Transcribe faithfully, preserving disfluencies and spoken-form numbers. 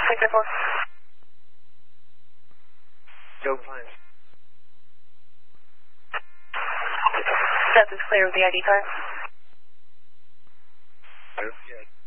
six four. Go fine. Seth is clear with the I D card. Okay.